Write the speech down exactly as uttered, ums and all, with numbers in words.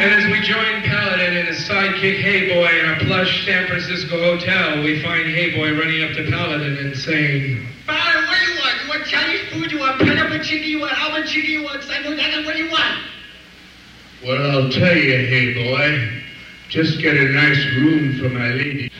And as we join Paladin and his sidekick Hey Boy in our plush San Francisco hotel, we find Hey Boy running up to Paladin and saying, Paladin, what do you want? You want Chinese food? You want pineapple chicken? You want almond chicken? You want sandwich? What do you want? Well, I'll tell you, Hey Boy. Just get a nice room for my lady.